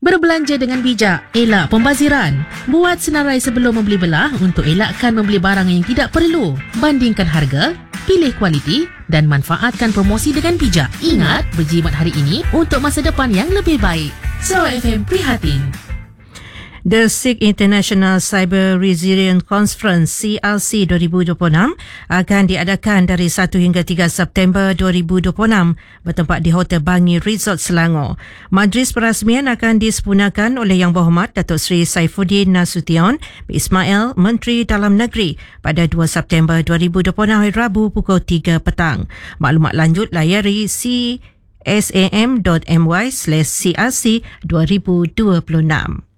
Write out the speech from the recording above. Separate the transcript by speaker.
Speaker 1: Berbelanja dengan bijak, elak pembaziran. Buat senarai sebelum membeli belah untuk elakkan membeli barang yang tidak perlu. Bandingkan harga, pilih kualiti dan manfaatkan promosi dengan bijak. Ingat, berjimat hari ini untuk masa depan yang lebih baik. Sarawak FM prihatin.
Speaker 2: The SIG International Cyber Resilience Conference CRC 2026 akan diadakan dari 1 hingga 3 September 2026 bertempat di Hotel Bangi Resort Selangor. Majlis perasmian akan disempurnakan oleh Yang Berhormat Datuk Seri Saifuddin Nasution Ismail, Menteri Dalam Negeri pada 2 September 2026 hari Rabu pukul 3 petang. Maklumat lanjut layari csam.my/crc 2026.